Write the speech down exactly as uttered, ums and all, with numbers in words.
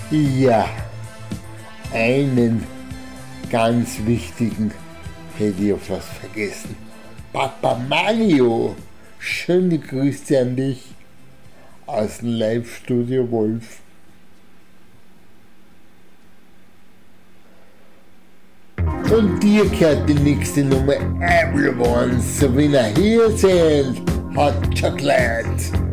Ja, einen ganz wichtigen hätte ich auf was vergessen. Papa Mario, schöne Grüße an dich aus dem Live-Studio Wolf. Und dir gehört die nächste Nummer Everyone, so wie wir hier sind, Hot Chocolate.